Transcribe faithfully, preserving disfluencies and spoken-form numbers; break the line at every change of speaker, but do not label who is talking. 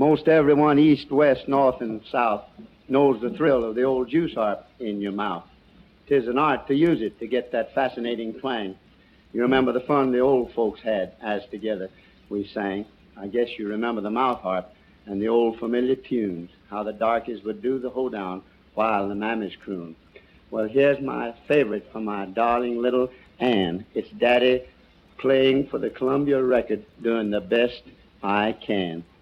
Most everyone east, west, north, and south knows the thrill of the old juice harp in your mouth. 'Tis an art to use it to get that fascinating twang. You remember the fun the old folks had as together we sang. I guess you remember the mouth harp and the old familiar tunes, how the darkies would do the hoedown while the mammies croon. Well, here's my favorite for my darling little Ann. It's Daddy playing for the Columbia record, doing the best I can.